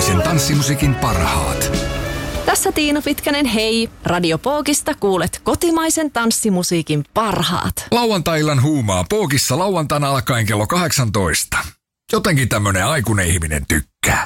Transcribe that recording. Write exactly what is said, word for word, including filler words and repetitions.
kotimaisen tanssimusiikin parhaat. Tässä Tiina Pitkänen, hei. Radio Pookista kuulet kotimaisen tanssimusiikin parhaat. Lauantai-illan huumaa Pookissa lauantaina alkaen kello kahdeksantoista. Jotenkin tämmönen aikuinen ihminen tykkää.